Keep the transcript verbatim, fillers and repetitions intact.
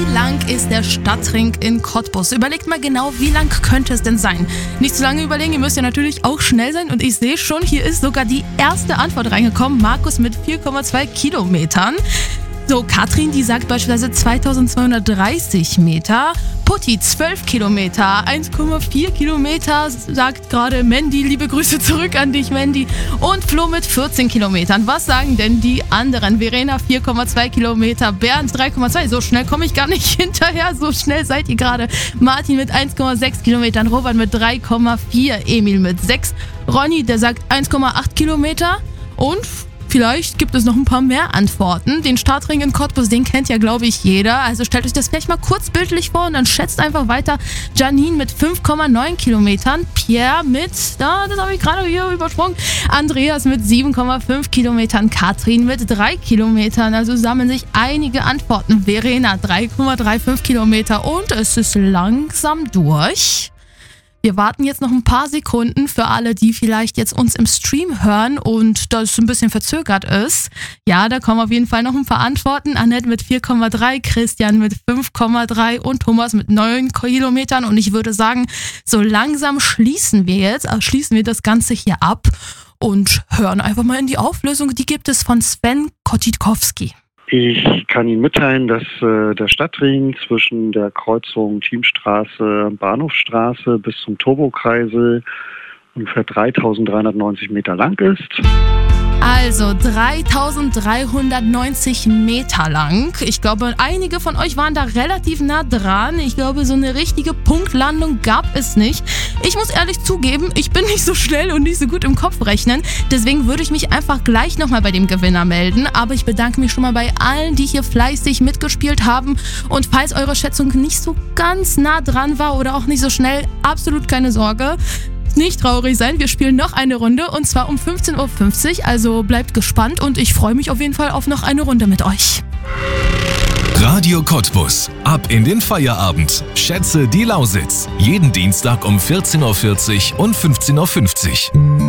lang ist der Stadtring in Cottbus? Überlegt mal genau, wie lang könnte es denn sein? Nicht zu lange überlegen, ihr müsst ja natürlich auch schnell sein. Und ich sehe schon, hier ist sogar die erste Antwort reingekommen. Markus mit vier Komma zwei Kilometern. So, Katrin, die sagt beispielsweise zweitausendzweihundertdreißig Meter. Putti, zwölf Kilometer. eins Komma vier Kilometer, sagt gerade Mandy. Liebe Grüße zurück an dich, Mandy. Und Flo mit vierzehn Kilometern. Was sagen denn die anderen? Verena, vier Komma zwei Kilometer. Bernd, drei Komma zwei. So schnell komme ich gar nicht hinterher. So schnell seid ihr gerade. Martin mit eins Komma sechs Kilometern. Robert mit drei Komma vier. Emil mit sechs. Ronny, der sagt eins Komma acht Kilometer. Und vielleicht gibt es noch ein paar mehr Antworten. Den Startring in Cottbus, den kennt ja, glaube ich, jeder. Also stellt euch das vielleicht mal kurz bildlich vor und dann schätzt einfach weiter. Janine mit fünf Komma neun Kilometern. Pierre mit, da, das habe ich gerade hier übersprungen. Andreas mit sieben Komma fünf Kilometern. Katrin mit drei Kilometern. Also sammeln sich einige Antworten. Verena drei Komma fünfunddreißig Kilometer. Und es ist langsam durch. Wir warten jetzt noch ein paar Sekunden für alle, die vielleicht jetzt uns im Stream hören und das ein bisschen verzögert ist. Ja, da kommen auf jeden Fall noch ein paar Antworten. Annette mit vier Komma drei, Christian mit fünf Komma drei und Thomas mit neun Kilometern. Und ich würde sagen, so langsam schließen wir jetzt, also schließen wir das Ganze hier ab und hören einfach mal in die Auflösung. Die gibt es von Sven Kotitkowski. Ich kann Ihnen mitteilen, dass äh, der Stadtring zwischen der Kreuzung Thiemstraße, Bahnhofstraße bis zum Turbokreisel ungefähr dreitausenddreihundertneunzig Meter lang ist. Also dreitausenddreihundertneunzig Meter lang. Ich glaube, einige von euch waren da relativ nah dran. Ich glaube, so eine richtige Punktlandung gab es nicht. Ich muss ehrlich zugeben, ich bin nicht so schnell und nicht so gut im Kopf rechnen. Deswegen würde ich mich einfach gleich nochmal bei dem Gewinner melden. Aber ich bedanke mich schon mal bei allen, die hier fleißig mitgespielt haben. Und falls eure Schätzung nicht so ganz nah dran war oder auch nicht so schnell, absolut keine Sorge. Nicht traurig sein, wir spielen noch eine Runde und zwar um fünfzehn Uhr fünfzig, also bleibt gespannt und ich freue mich auf jeden Fall auf noch eine Runde mit euch. Radio Cottbus, ab in den Feierabend. Schätze die Lausitz. Jeden Dienstag um vierzehn Uhr vierzig und fünfzehn Uhr fünfzig.